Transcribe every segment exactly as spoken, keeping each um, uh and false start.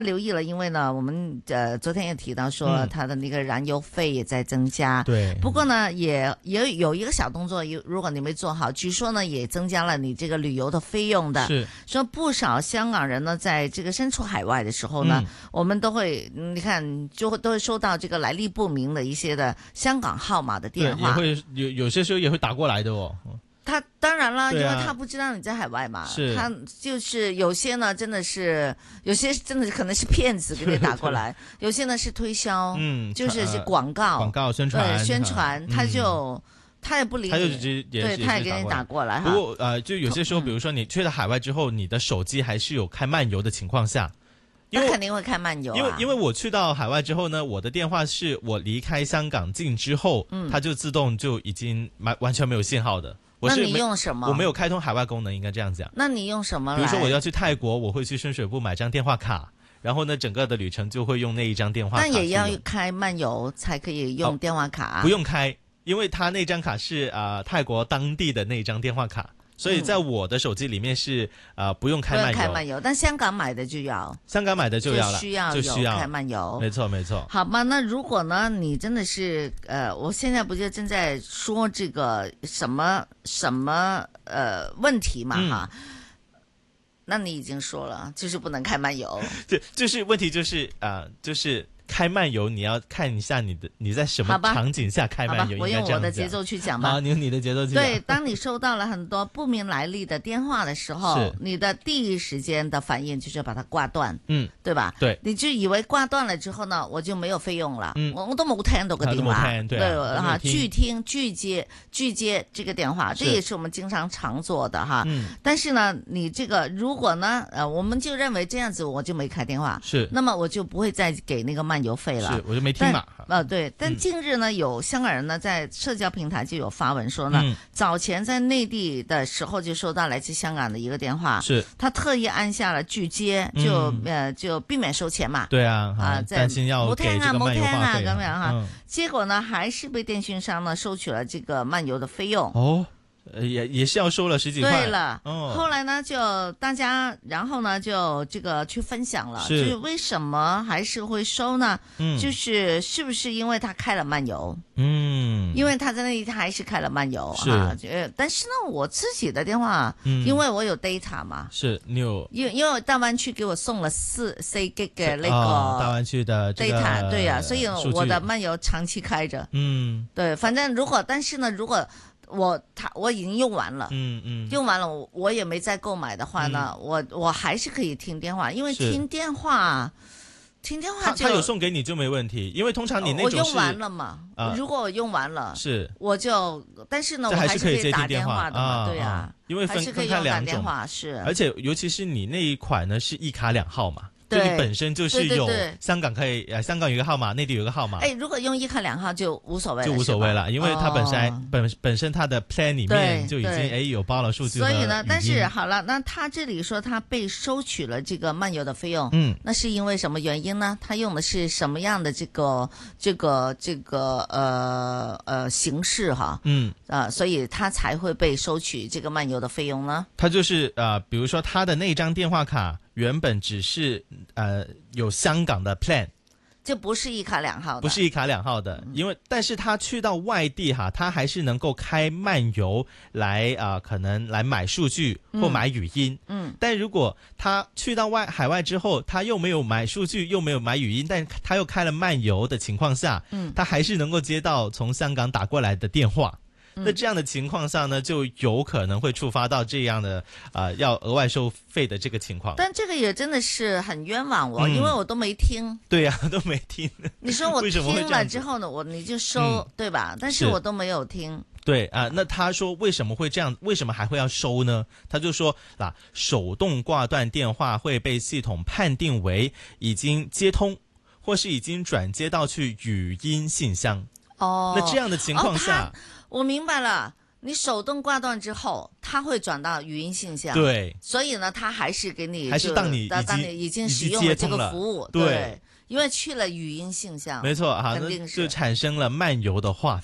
留意了，因为呢，我们呃昨天也提到说，它的那个燃油費也在增加。 对， 不過呢，也也有一個小動作，如果你沒做好，據說呢也增加了你這個旅遊的費用的。 是， 說不少香港人呢，在這個身處海外的時候呢，嗯、我們都會，你看就會都會收到這個來歷不明的一些的香港號碼的電話， 也會有有些時候也會打過來的哦。 他當然了， 啊、 因為他不知道你在海外嘛， 是他就是有些呢，真的是有些真的可能是騙子給你打過來，有些呢是推銷，嗯，就是是廣告， 廣告宣傳， 對宣傳，他就、嗯、他也不理你， 他就直接對，他也給你打過來。 不過呃，就有些時候，比如說你去了海外之後，你的手機還是有開漫遊的情況下。 那肯定會開漫遊、啊、 因為因為我去到海外之後呢，我的電話是我離開香港境之後，嗯，它就自動就已經完完全沒有信號的。我是那你用什麼？ 我沒有開通海外功能，應該這樣講。 那你用什麼來？ 比如說我要去泰國，我會去深水埗買張電話卡，然後呢，整個的旅程就會用那一張電話卡。 但也要開漫遊才可以用電話卡、啊哦？不用開，因為它那張卡是啊、呃、泰國當地的那張電話卡。所以在我的手機裏面是啊、呃、不用開漫遊， 開漫遊，但香港買的就要， 香港買的就要了， 就需要就需要開漫遊， 沒錯沒錯。 好嘛，那如果呢，你真的是呃，我現在不就正在說這個什麼什麼呃問題嘛哈、嗯？那你已經說了，就是不能開漫遊， 就就是問題就是啊、呃，就是。開漫遊，你要看一下你的你在什麼場景下開漫遊。 我用我的節奏去講吧。 好，你用你的節奏去講。 對，當你收到了很多不明來歷的電話的時候，你的第一時間的反應就是把它掛斷，嗯，對吧？ 對， 你就以為掛斷了之後呢，我就沒有費用了，嗯，我我都冇聽到個電話， 啊、對哈，拒聽拒接拒接這個電話，這也是我們經常常做的哈。嗯，但是呢，你這個如果呢，呃，我們就認為這樣子我就沒開電話， 是， 那麼我就不會再給那個漫遊費了。 是，我就沒聽嘛。 呃，對，但近日呢，嗯、有香港人呢在社交平台就有發文說呢，嗯、早前在內地的時候就收到來自香港的一個電話， 是， 他特意按下了拒接，就、嗯、呃就避免收錢嘛。 對啊，啊，擔心要給這個漫遊話費啊， 咁樣哈、嗯，結果呢還是被電訊商呢收取了這個漫遊的費用。 哦。也也是要收了十幾塊。 對了、哦，後來呢就大家，然後呢就這個去分享了，是就是為什麼還是會收呢？嗯，就是是不是因為他開了漫遊？嗯，因為他在那裡他還是開了漫遊是啊。但是呢，我自己的電話，嗯、因為我有 data 嘛， 是你有， 因為因為大灣區給我送了四四 G 嘅那個、 哦、大灣區的 data，對呀、啊，所以我的漫遊長期開着。嗯，對，反正如果但是呢，如果我他我已經用完了，嗯嗯，用完了我我也沒再購買的話呢，嗯、我我還是可以聽電話，因為聽電話聽電話就他， 他有送給你就沒問題，因為通常你那種是我用完了嘛、呃，如果我用完了是我就，但是呢我還是可以打電話的嘛， 啊、 對呀、啊， 因為分還是可以用打電話是， 是， 而且尤其是你那一款呢是一卡兩號嘛。就你本身就是有香港可以，呃，香港有一個號碼，內地有一個號碼。 哎，如果用一卡兩號就無所謂， 就無所謂了，因為它本身、哦、本本身它的 plan 裡面就已經哎有包了數據。 所以呢，但是好了，那他這裡說他被收取了這個漫遊的費用，嗯，那是因為什麼原因呢？他用的是什麼樣的這個這個這個呃呃形式哈？嗯啊、呃，所以他才會被收取這個漫遊的費用呢？ 他就是呃，比如說他的那張電話卡。原本只是呃有香港的 plan， 就不是一卡兩號的， 不是一卡兩號的，因為但是他去到外地哈，他還是能夠開漫遊來啊、呃，可能來買數據或買語音。嗯，嗯但如果他去到外海外之後，他又沒有買數據，又沒有買語音，但他又開了漫遊的情況下，嗯，他還是能夠接到從香港打過來的電話。那這樣的情況下呢，就有可能會觸發到這樣的啊、呃，要額外收費的這個情況。 但這個也真的是很冤枉我，嗯、因為我都沒聽。 對呀、啊，都沒聽。 你說我聽了之後呢，我你就收、嗯，對吧？但是我都沒有聽。 對啊、呃，那他說為什麼會這樣？為什麼還會要收呢？他就說嗱，手動掛斷電話會被系統判定為已經接通，或是已經轉接到去語音信箱。哦，那這樣的情況下。 哦我明白了，你手動掛斷之後，它會轉到語音信箱。 對， 所以呢，它還是給你， 還是當你已經， 當你已經使用了這個服務。 對， 對，因為去了語音信箱， 沒錯啊， 肯定是就產生了漫遊的話費。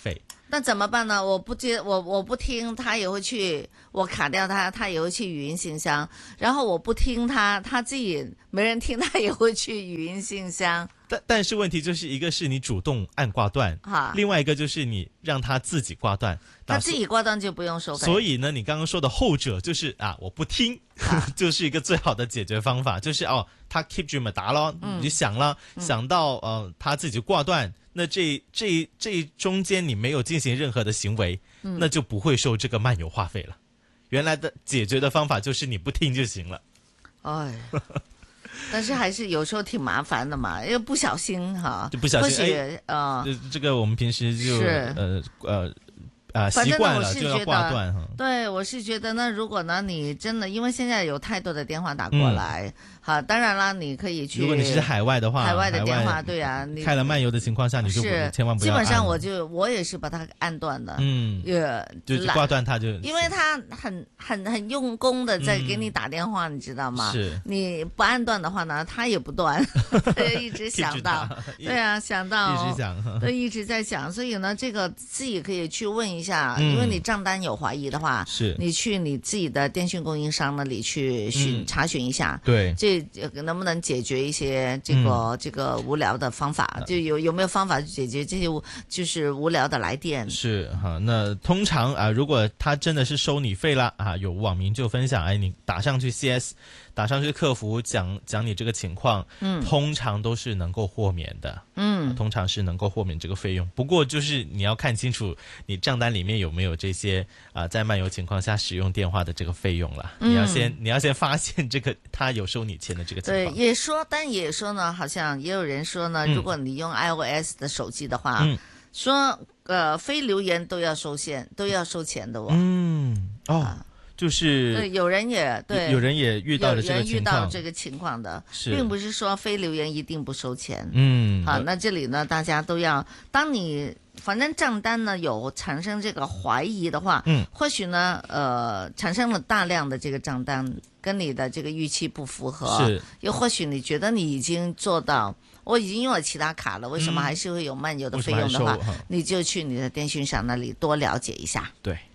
那怎麼辦呢？我不接，我我不聽，他也會去，我卡掉他，他也會去語音信箱。然後我不聽他，他自己沒人聽，他也會去語音信箱。 但但是問題就是一個是你主動按掛斷， 哈， 另外一個就是你讓他自己掛斷， 他自己掛斷就不用收費。 所以呢，你剛剛說的後者就是啊，我不聽，就是一個最好的解決方法，就是哦，他 keep 住咪打咯，你就想了，嗯、想到呃他自己掛斷。那這這這中間你沒有進行任何的行為，嗯、那就不會收這個漫遊話費了。原來的解決的方法就是你不聽就行了。 哎，但是還是有時候挺麻煩的嘛，因為不小心哈， 就不小心哎，呃， 這個我們平時就呃呃。啊，習慣了就要掛斷哈。 對，我是覺得呢，如果呢你真的，因為現在有太多的電話打過來，好、嗯，當然啦，你可以去。如果你是海外的話， 海外的電話，對啊，你開了漫遊的情況下，你就千萬不要按。 基本上我就我也是把它按斷的，嗯， 就掛斷它就。 因為他很很很用功的在給你打電話，嗯、你知道嗎？是。你不按斷的話呢，他也不斷，他一直想到，對啊，想到， 一直想， 對，一直在想，所以呢，這個自己可以去問一下，因為你賬單有懷疑的話，是你去你自己的電訊供應商那裏去尋、嗯、查詢一下， 對， 這能不能解決一些這個、嗯、這個無聊的方法？就有有沒有方法去解決這些就是無聊的來電？是哈，那通常啊，如果他真的是收你費了啊，有網民就分享，哎，你打上去 C S， 打上去客服講講你這個情況，嗯，通常都是能夠豁免的，嗯，通常是能夠豁免這個費用。不過就是你要看清楚你賬單裏面有沒有這些啊、呃，在漫遊情況下使用電話的這個費用了。嗯、你要先你要先發現這個他有收你錢的這個情況。 對，也說，但也說呢，好像也有人說呢，如果你用 iOS 的手機的話，嗯、說呃非留言都要收現，都要收錢的哦。嗯，哦。啊就是對，有人也對， 有人也遇到了這個情況， 有人遇到這個情況的， 是並不是說非留言一定不收錢。 嗯， 好，那這裏呢，大家都要，當你反正賬單呢有產生這個懷疑的話，嗯，或許呢，呃，產生了大量的這個賬單跟你的這個預期不符合，是，又或許你覺得你已經做到，我已經用了其他卡了，為什麼還是會有漫遊的費用的話，嗯、你就去你的電訊商那裏多了解一下。 對。